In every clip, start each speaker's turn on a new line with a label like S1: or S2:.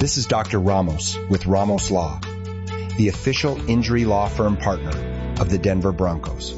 S1: This is Dr. Ramos with Ramos Law, the official injury law firm partner of the Denver Broncos.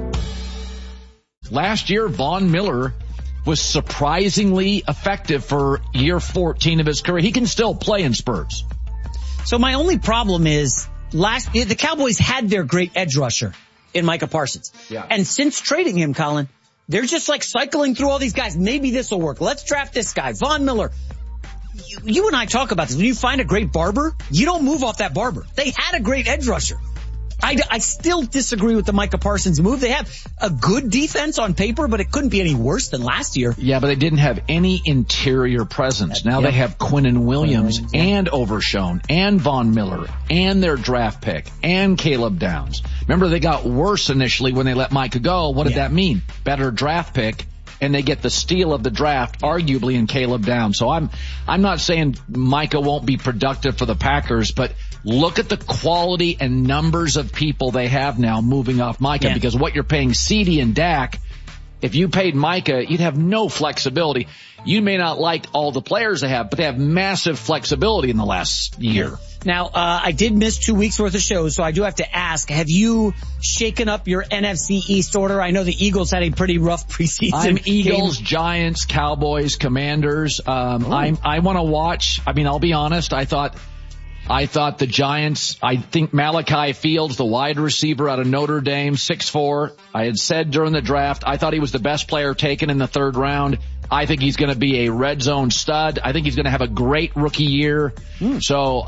S2: Last year, Von Miller was surprisingly effective for year 14 of his career. He can still play in spurts.
S3: So my only problem is the Cowboys had their great edge rusher in Micah Parsons.
S2: Yeah.
S3: And since trading him, Colin, they're just like cycling through all these guys. Maybe this will work. Let's draft this guy. Von Miller. You and I talk about this. When you find a great barber, you don't move off that barber. They had a great edge rusher. I still disagree with the Micah Parsons move. They have a good defense on paper, but it couldn't be any worse than last year.
S2: Yeah, but they didn't have any interior presence. Now they have Quinnen Williams and Overshown and Von Miller and their draft pick and Caleb Downs. Remember, they got worse initially when they let Micah go. What did that mean? Better draft pick. And they get the steal of the draft, arguably, in Caleb Downs. So I'm not saying Micah won't be productive for the Packers, but look at the quality and numbers of people they have now moving off Micah, because what you're paying CeeDee and Dak, if you paid Micah, you'd have no flexibility. You may not like all the players they have, but they have massive flexibility in the last year.
S3: Now, I did miss 2 weeks worth of shows, so I do have to ask, have you shaken up your NFC East order? I know the Eagles had a pretty rough preseason.
S2: I'm Eagles, Giants, Cowboys, Commanders. I want to watch. I mean, I'll be honest. I thought the Giants, I think Malachi Fields, the wide receiver out of Notre Dame, 6'4". I had said during the draft, I thought he was the best player taken in the third round. I think he's going to be a red zone stud. I think he's going to have a great rookie year. So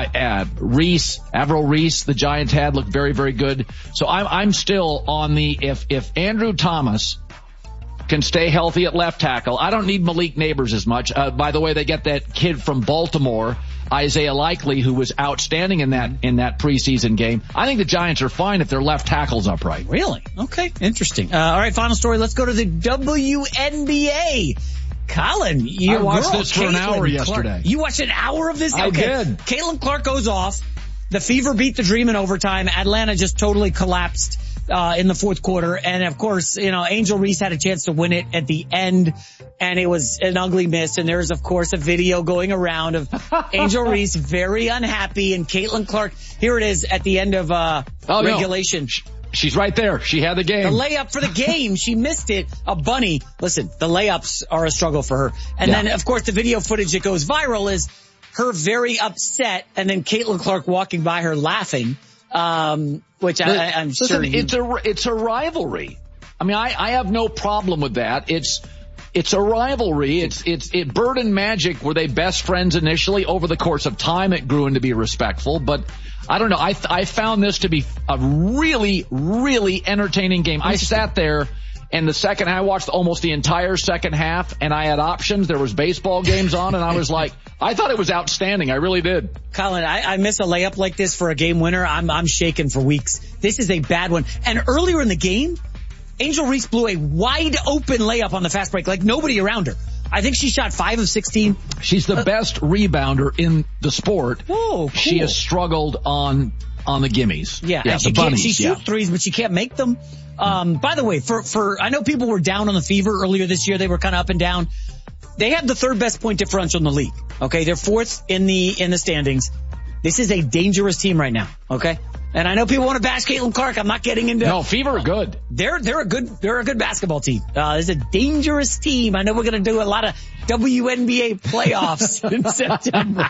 S2: Avril Reese, the Giants had, looked very, very good. So I'm still on the, if Andrew Thomas can stay healthy at left tackle, I don't need Malik Neighbors as much. By the way, they get that kid from Baltimore, Isaiah Likely, who was outstanding in that preseason game. I think the Giants are fine if their left tackle's upright.
S3: Really? Okay. Interesting. All right. Final story. Let's go to the WNBA. Colin,
S2: I watched this for an hour yesterday.
S3: You watched an hour of this?
S2: I did.
S3: Caitlin Clark goes off. The Fever beat the Dream in overtime. Atlanta just totally collapsed in the fourth quarter. And of course, Angel Reese had a chance to win it at the end, and it was an ugly miss. And there's, of course, a video going around of Angel Reese very unhappy, and Caitlin Clark, here it is at the end of regulation.
S2: No. She's right there. She had the game.
S3: The layup for the game. She missed it. A bunny. Listen, the layups are a struggle for her. And then, of course, the video footage that goes viral is her very upset, and then Caitlin Clark walking by her laughing. Which I'm sure
S2: it's a rivalry. I mean, I have no problem with that. It's a rivalry. Bird and Magic, were they best friends initially? Over the course of time, it grew into be respectful, but I don't know. I found this to be a really, really entertaining game. I sat there, and I watched almost the entire second half, and I had options. There was baseball games on, and I was like, I thought it was outstanding. I really did.
S3: Colin, I miss a layup like this for a game winner. I'm shaking for weeks. This is a bad one. And earlier in the game, Angel Reese blew a wide open layup on the fast break, like nobody around her. I think she shot 5 of 16.
S2: She's the best rebounder in the sport.
S3: Whoa, cool.
S2: She has struggled on the gimmies.
S3: Yeah, and she shoots threes, but she can't make them. By the way, for I know people were down on the Fever earlier this year. They were kind of up and down. They have the third best point differential in the league. Okay, they're fourth in the standings. This is a dangerous team right now. Okay, and I know people want to bash Caitlin Clark. I'm not getting into.
S2: No, Fever are good.
S3: They're a good basketball team. It's a dangerous team. I know we're going to do a lot of WNBA playoffs in September.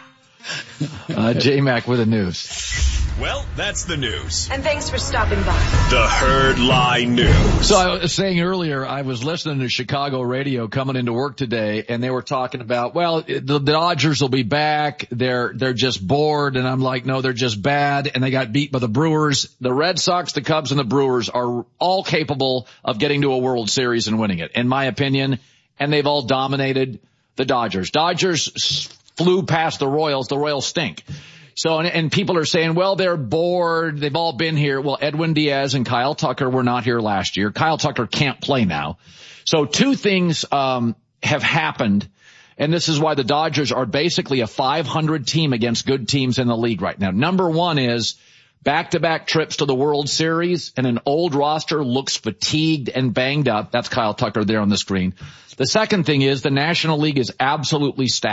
S2: J-Mac with the news.
S4: Well, that's the news.
S5: And thanks for stopping by.
S4: The Herd Lie News.
S2: So I was saying earlier, I was listening to Chicago radio coming into work today, and they were talking about, the Dodgers will be back. They're just bored. And I'm like, no, they're just bad. And they got beat by the Brewers. The Red Sox, the Cubs, and the Brewers are all capable of getting to a World Series and winning it, in my opinion. And they've all dominated the Dodgers. Dodgers flew past the Royals. The Royals stink. So, and people are saying, well, they're bored. They've all been here. Well, Edwin Diaz and Kyle Tucker were not here last year. Kyle Tucker can't play now. So two things, have happened. And this is why the Dodgers are basically a 500 team against good teams in the league right now. Number one is back-to-back trips to the World Series, and an old roster looks fatigued and banged up. That's Kyle Tucker there on the screen. The second thing is the National League is absolutely stacked.